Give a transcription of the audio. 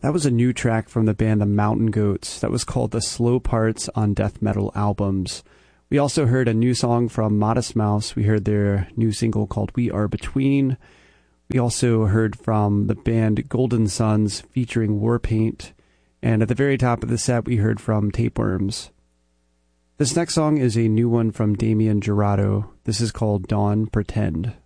That was a new track from the band The Mountain Goats that was called The Slow Parts on Death Metal Albums. We also heard a new song from Modest Mouse. We heard their new single called We Are Between. We also heard from the band Golden Suns featuring Warpaint. And at the very top of the set, we heard from Tapeworms. This next song is a new one from Damien Jurado. This is called Dawn Pretend.